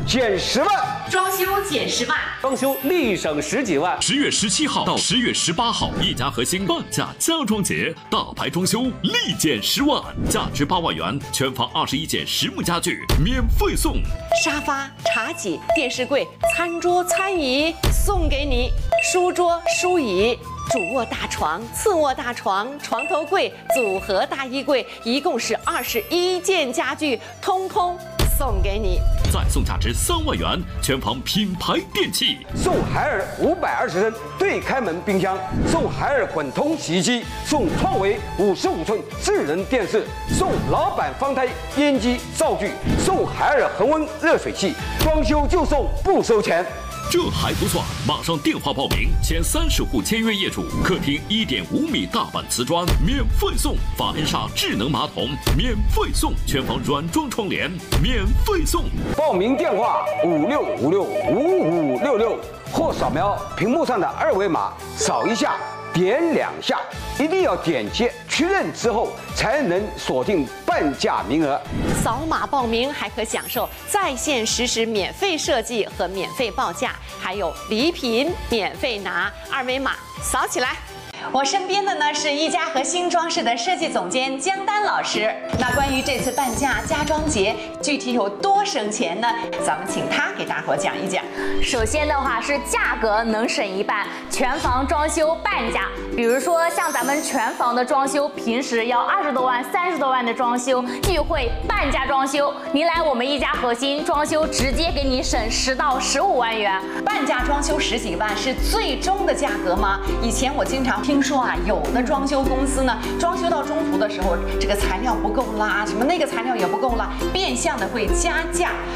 减10万， 装修减10万， 装修立省10几万。 10月17号到10月18号，一家核心半价家装节，大牌装修立减10万，价值8万元，全房21件实木家具免费送。 沙发、茶几、电视柜、餐桌、餐椅送给你，书桌、书椅。主卧大床、次卧大床、床头柜、组合大衣柜，一共是21件家具，通通送给你。 再送价值3万元，全房品牌电器。 送海尔520升对开门冰箱，送海尔混通洗衣机，送创维55寸智能电视，送老板方胎烟机灶具，送海尔恒温热水器，装修就送不收钱。 这还不算，马上电话报名，前30户签约业主，客厅1.5米大板瓷砖免费送，法恩莎智能马桶免费送，全房软装窗帘免费送。 报名电话56565566，或扫描屏幕上的2维码，扫一下，点2下，一定要点击确认之后才能锁定半价名额。 扫码报名还可享受在线实时免费设计和免费报价，还有礼品免费拿，2维码扫起来。我身边的呢是一家核心装饰的设计总监江丹老师。那关于这次半价家装节具体有多省钱呢？咱们请他给大伙讲一讲。 首先的话是价格能省一半，全房装修半价。比如说像咱们全房的装修，平时要20多万、30多万的装修，聚会半价装修，您来我们一家核心装修，直接给你省10到15万元。 半价装修10几万是最终的价格吗？以前我经常听说啊，有的装修公司呢，装修到中途的时候，这个材料不够啦，什么那个材料也不够啦，变相的会加价。